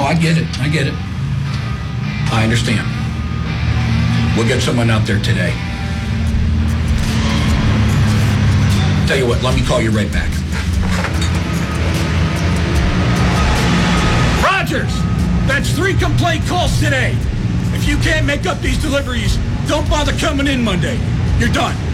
I get it. I understand. We'll get someone out there today. Tell you what, let me call you right back. Rogers, that's 3 complaint calls today. If you can't make up these deliveries, don't bother coming in Monday. You're done.